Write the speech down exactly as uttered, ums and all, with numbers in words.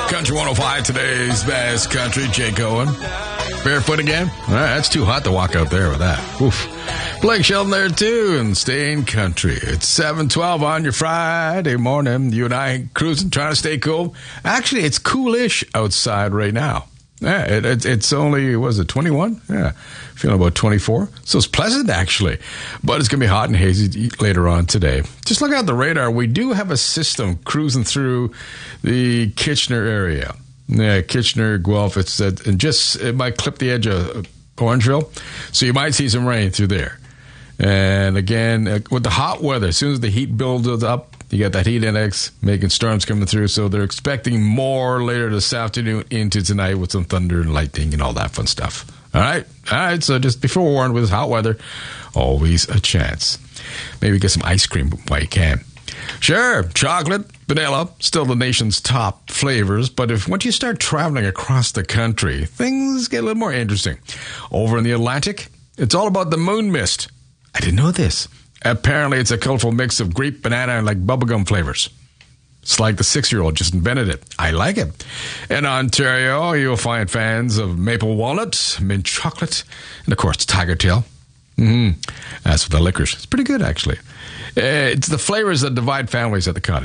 Country one oh five, today's best country. Jake Owen. Barefoot again? All right, that's too hot to walk out there with that. Oof. Blake Shelton there, too, and staying country. It's seven twelve on your Friday morning. You and I cruising, trying to stay cool. Actually, it's coolish outside right now. Yeah, it, it, it's only, was it, twenty-one? Yeah, feeling about twenty-four. So it's pleasant, actually. But it's going to be hot and hazy later on today. Just look at the radar. We do have a system cruising through the Kitchener area. Yeah, Kitchener, Guelph, it's uh, and just, it might clip the edge of Orangeville. So you might see some rain through there. And again, uh, with the hot weather, as soon as the heat builds up, you got that heat index making storms coming through. So they're expecting more later this afternoon into tonight with some thunder and lightning and all that fun stuff. All right. All right. So just be forewarned with hot weather, always a chance. Maybe get some ice cream while you can. Sure, chocolate, vanilla, still the nation's top flavors. But if once you start traveling across the country, things get a little more interesting. Over in the Atlantic, it's all about the moon mist. I didn't know this. Apparently, it's a colorful mix of grape, banana, and like bubblegum flavors. It's like the six-year-old just invented it. I like it. In Ontario, you'll find fans of maple walnut, mint chocolate, and of course, tiger tail. Mm-hmm. That's for the licorice. It's pretty good, actually. Uh, it's the flavors that divide families at the cottage.